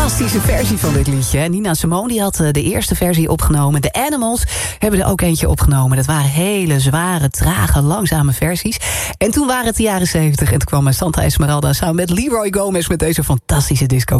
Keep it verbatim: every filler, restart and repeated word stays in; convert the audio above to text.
fantastische versie van dit liedje. Nina Simone die had de eerste versie opgenomen. De Animals hebben er ook eentje opgenomen. Dat waren hele zware, trage, langzame versies. En toen waren het de jaren zeventig. En toen kwam Santa Esmeralda samen met Leroy Gomez met deze fantastische disco.